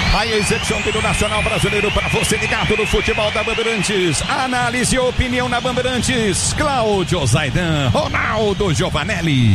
A execução do Nacional Brasileiro para você ligado no futebol da Bandeirantes. Análise e opinião na Bandeirantes. Cláudio Zaidan, Ronaldo Giovanelli.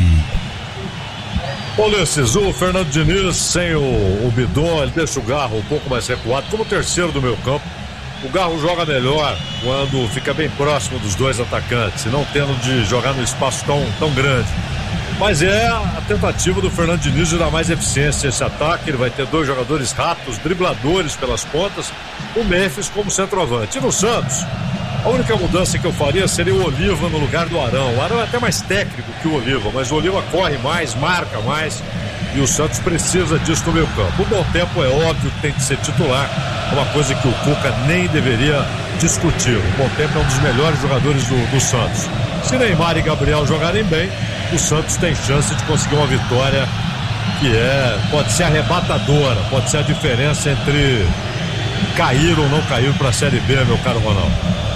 Ulisses, o Fernando Diniz sem o Bidon, ele deixa o Garro um pouco mais recuado, como terceiro do meio campo. O Garro joga melhor quando fica bem próximo dos dois atacantes e não tendo de jogar no espaço tão grande. Mas é a tentativa do Fernando Diniz de dar mais eficiência a esse ataque. Ele vai ter dois jogadores ratos, dribladores pelas pontas, o Memphis como centroavante. E no Santos, a única mudança que eu faria seria o Oliva no lugar do Arão. O Arão é até mais técnico que o Oliva, mas o Oliva corre mais, marca mais, e o Santos precisa disso no meio campo. O bom tempo é óbvio que tem que ser titular, uma coisa que o Cuca nem deveria discutir. O bom tempo é um dos melhores jogadores do Santos. Se Neymar e Gabriel jogarem bem, o Santos tem chance de conseguir uma vitória que pode ser arrebatadora, pode ser a diferença entre cair ou não cair para a Série B, meu caro Ronaldo.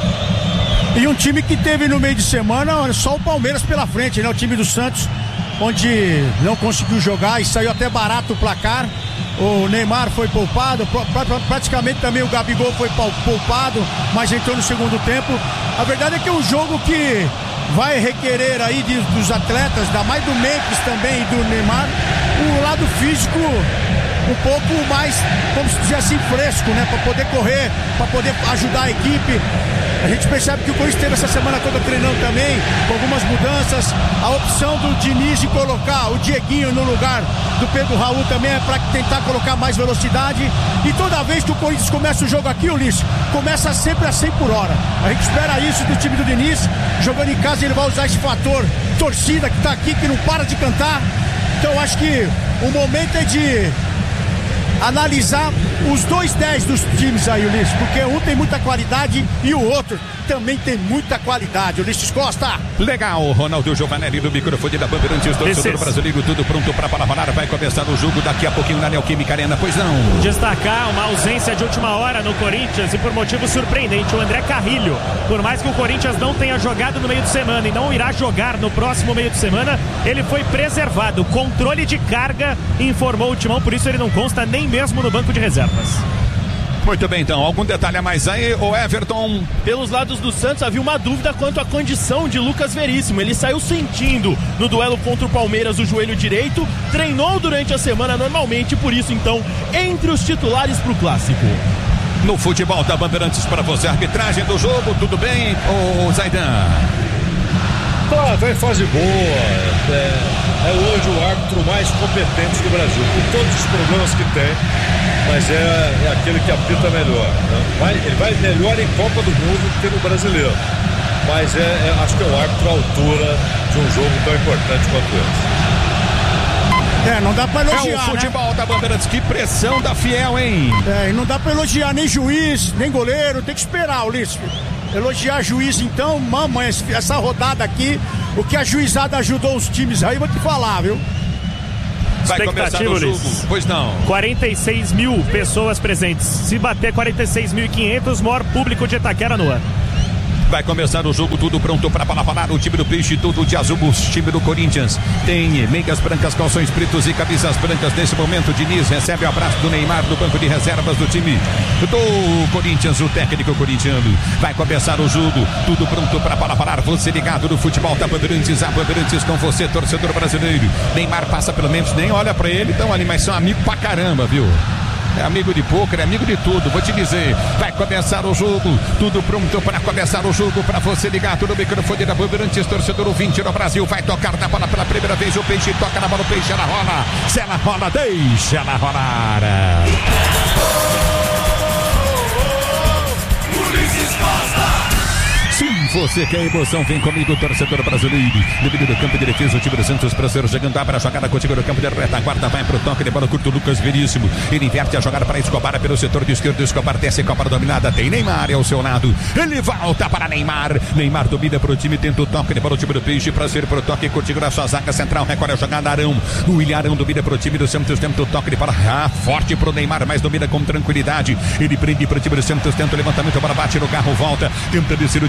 E um time que teve no meio de semana, olha, só o Palmeiras pela frente, né? O time do Santos, onde não conseguiu jogar e saiu até barato o placar. O Neymar foi poupado, praticamente também o Gabigol foi poupado, mas entrou no segundo tempo. A verdade é que é um jogo que vai requerer aí dos atletas, ainda mais do Memphis também e do Neymar, o lado físico um pouco mais, como se dizer assim, fresco, né? Para poder correr, para poder ajudar a equipe. A gente percebe que o Corinthians teve essa semana toda treinando também, com algumas mudanças. A opção do Diniz de colocar o Dieguinho no lugar do Pedro Raul também é para tentar colocar mais velocidade. E toda vez que o Corinthians começa o jogo aqui, Ulisses, começa sempre a 100 por hora. A gente espera isso do time do Diniz. Jogando em casa, ele vai usar esse fator torcida que tá aqui, que não para de cantar. Então eu acho que o momento é de analisar os 2-10 dos times aí, Ulisses, porque um tem muita qualidade e o outro também tem muita qualidade. Ulisses Costa. Legal, Ronaldo Giovanelli no microfone da Bandeirantes, torcedor brasileiro, tudo pronto para palavrar. Vai começar o jogo daqui a pouquinho na Neoquímica Arena, pois não? Destacar uma ausência de última hora no Corinthians e por motivo surpreendente, o André Carrilho. Por mais que o Corinthians não tenha jogado no meio de semana e não irá jogar no próximo meio de semana, ele foi preservado. Controle de carga, informou o Timão, por isso ele não consta nem mesmo no banco de reservas. Muito bem, então, algum detalhe a mais aí, o Everton? Pelos lados do Santos havia uma dúvida quanto à condição de Lucas Veríssimo. Ele saiu sentindo no duelo contra o Palmeiras o joelho direito, treinou durante a semana normalmente, por isso então, entre os titulares para o Clássico. No futebol da Bandeirantes para você, arbitragem do jogo, tudo bem, ô Zaidan? Tá em fase boa, é hoje o árbitro mais competente do Brasil, com todos os problemas que tem, mas é aquele que apita melhor, né? Ele vai melhor em Copa do Mundo do que no Brasileiro, mas acho que é o árbitro à altura de um jogo tão importante quanto esse. Não dá pra elogiar, é o futebol, né? Da Bandeirantes, que pressão da Fiel, hein? E não dá pra elogiar nem juiz, nem goleiro, tem que esperar, Ulisses. Elogiar juiz, então, mamãe, essa rodada aqui, o que a juizada ajudou os times aí, vou te falar, viu? Vai começar o jogo, pois não. 46 mil pessoas presentes. Se bater 46.500, maior público de Itaquera no ano. Vai começar o jogo, tudo pronto para palavrar. O time do Peixe, tudo de azul, o time do Corinthians. Tem meias brancas, calções pretos e camisas brancas. Nesse momento, Diniz recebe o abraço do Neymar do banco de reservas do time do Corinthians, o técnico corintiano. Vai começar o jogo, tudo pronto para palavrar. Você ligado no futebol da Bandeirantes, a Bandeirantes com você, torcedor brasileiro. Neymar passa pelo menos, nem olha para ele, então ali, mas são amigos pra caramba, viu? É amigo de pôquer, é amigo de tudo, vou te dizer. Vai começar o jogo, tudo pronto para começar o jogo, para você ligado no microfone da Bandeirantes, torcedor ouvinte no Brasil. Vai tocar na bola pela primeira vez, o Peixe toca na bola, o Peixe, ela rola. Se ela rola, deixa ela rolar. Ulisses Costa. Sim, você quer emoção, vem comigo, torcedor brasileiro. No meio do campo de defesa, o time do Santos para ser jogando, abre a jogada contigo no campo de retaguarda, vai pro toque de bola curto, Lucas Veríssimo. Ele inverte a jogada para Escobar pelo setor de esquerdo, Escobar desce, Escobar dominada, tem Neymar ao seu lado. Ele volta para Neymar. Neymar domina pro time, tenta o toque de bola, o time do Peixe para ser pro toque contigo na sua zaga central, recolhe a jogada, Arão. O William Arão domina pro time do Santos, tenta o toque de bola, forte pro Neymar, mas domina com tranquilidade. Ele prende pro time do Santos, tenta o levantamento, a bola bate no carro, volta, tenta descer o time do Corinthians.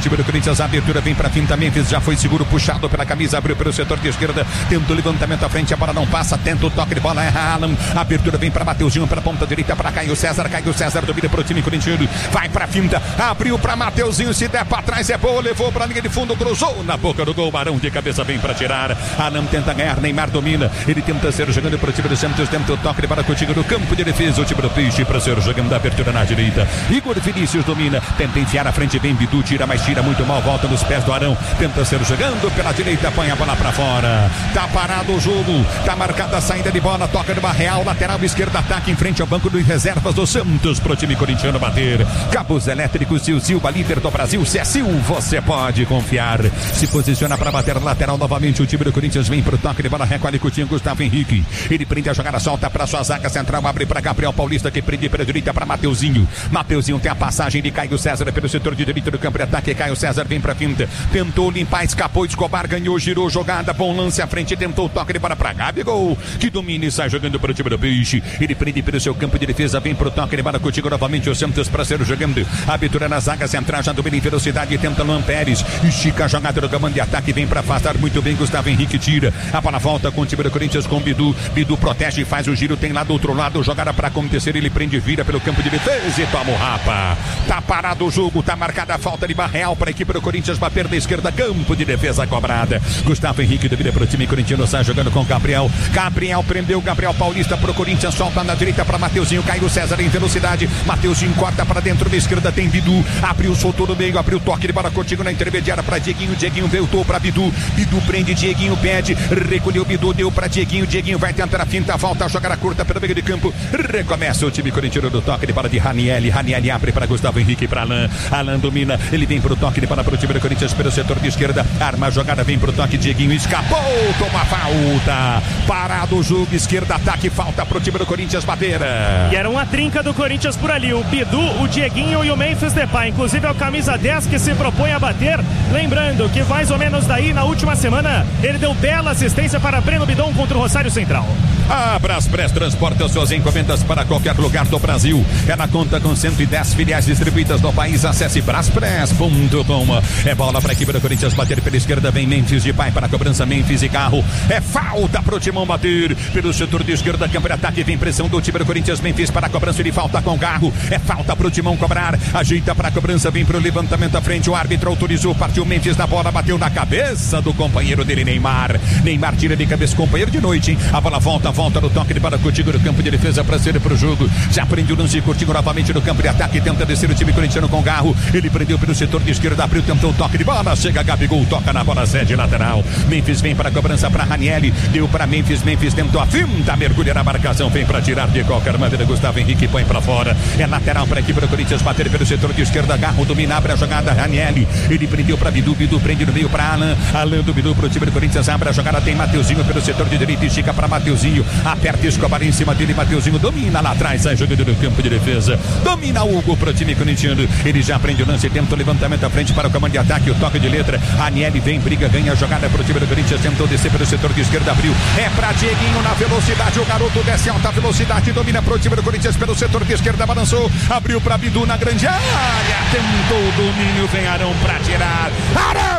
Corinthians. A abertura vem pra finta. Memphis já foi seguro, puxado pela camisa, abriu pelo setor de esquerda. Tenta o levantamento à frente, a bola não passa. Tenta o toque de bola, erra Alan. A abertura vem pra Mateuzinho, pra ponta direita, pra Caio César. Caio César domina pro time corintiano. Vai pra finta, abriu pra Mateuzinho. Se der pra trás é boa, levou pra linha de fundo, cruzou na boca do gol. Barão de cabeça vem pra tirar. Alan tenta ganhar, Neymar domina. Ele tenta ser jogando pro time do Santos. Tenta o toque de bola contigo no campo de defesa. O time do Peixe pra ser jogando da abertura na direita. Igor Vinícius domina, tenta enfiar a frente, vem Bidu, tira, mas tira muito mal, volta nos pés do Arão, tenta ser jogando pela direita, põe a bola pra fora, tá parado o jogo, tá marcada a saída de bola, toca de Barreal, lateral esquerda, ataque em frente ao banco de reservas do Santos pro time corintiano bater. Cabos elétricos Silva, líder do Brasil, Cecil, você pode confiar, se posiciona pra bater lateral novamente, o time do Corinthians vem pro toque de bola, recolhe Coutinho, Gustavo Henrique, ele prende a jogada, solta pra sua zaga central, abre pra Gabriel Paulista, que prende pela direita pra Mateuzinho tem a passagem de Caio César pelo setor de direita do campo de ataque. Caio César vem pra finta, tentou limpar, escapou, Escobar ganhou, girou jogada, bom lance à frente, tentou o toque de bola pra Gabigol, que domina e sai jogando para o time do Peixe. Ele prende pelo seu campo de defesa, vem pro toque de bola contigo novamente o Santos pra ser jogando. Abertura na zaga central, já domina em velocidade, tenta Luan Pérez, estica a jogada do comando de ataque, vem pra afastar muito bem, Gustavo Henrique tira, a bola volta com o time do Corinthians com Bidu, Bidu protege, faz o giro, tem lá do outro lado, jogada pra acontecer, ele prende, vira pelo campo de defesa e toma o rapa. Tá parado o jogo, tá marcada a falta de Barreal para a equipe do Corinthians bater da esquerda, campo de defesa cobrada. Gustavo Henrique devida para o time corintiano, sai jogando com Gabriel. Gabriel prendeu, Gabriel Paulista pro Corinthians, solta na direita para Mateuzinho, Caio César em velocidade. Mateuzinho corta para dentro da esquerda, tem Bidu, abriu, soltou no meio, abriu toque de bola contigo na intermediária para Dieguinho. Dieguinho voltou para Bidu, Bidu prende, Dieguinho pede, recolheu Bidu, deu para Dieguinho. Dieguinho vai tentar a finta, volta a jogar a curta pelo meio de campo. Recomeça o time corintiano do toque de bola de Ranieri. Ranieri abre para Gustavo Henrique, para Alan. Alan domina, ele vem pro toque de bola para o time do Corinthians pelo setor de esquerda. Arma a jogada, vem pro toque, Dieguinho escapou, toma falta. Parado o jogo, esquerda, ataque, falta pro time do Corinthians bater. E era uma trinca do Corinthians por ali, o Bidu, o Dieguinho e o Memphis Depay. Inclusive é o camisa 10 que se propõe a bater. Lembrando que mais ou menos daí, na última semana, ele deu bela assistência para Breno Bidon contra o Rosário Central. A Braspress transporta suas encomendas para qualquer lugar do Brasil. Ela conta com 110 filiais distribuídas no país. Acesse braspress.com. É bola para a equipe do Corinthians bater pela esquerda. Vem Memphis Depay para a cobrança. Memphis e Carro. É falta pro Timão bater pelo setor de esquerda. Campo de ataque. Vem pressão do time do Corinthians. Memphis para a cobrança. Ele falta com Carro. É falta pro Timão cobrar. Ajeita para a cobrança. Vem pro levantamento à frente. O árbitro autorizou. Partiu Memphis na bola. Bateu na cabeça do companheiro dele, Neymar. Neymar tira de cabeça, companheiro de noite, hein? A bola volta no toque de bola contigo no campo de defesa para ser pro jogo. Já prende o lance, Coutinho novamente no campo de ataque, tenta descer o time corintiano com Garro. Ele prendeu pelo setor de esquerda, abriu, tentou o toque de bola, chega Gabigol, toca na bola, sede lateral. Memphis vem para a cobrança para Ranieri, deu para Memphis, Memphis tentou a finta, mergulha na marcação, vem para tirar de qualquer maneira, Gustavo Henrique põe para fora. É lateral para a equipe do Corinthians bater pelo setor de esquerda, Garro domina, abre a jogada, Ranieri, ele prendeu para Bidu, Bidu prende no meio para Alan, Alan do Bidu pro time do Corinthians, abre a jogada, tem Mateuzinho pelo setor de direita, estica para Mateuzinho, aperta Escobar em cima dele, Mateuzinho domina lá atrás, sai jogando no campo de defesa, domina Hugo pro time corintiano, ele já prende o lance, tenta o levantamento à frente para o comando de ataque, o toque de letra, Aniele vem, briga, ganha a jogada pro time do Corinthians, tentou descer pelo setor de esquerda, abriu, é pra Dieguinho na velocidade, o garoto desce alta velocidade, domina pro time do Corinthians pelo setor de esquerda, balançou, abriu pra Bidu na grande área, tentou o domínio, vem Arão pra tirar, Arão!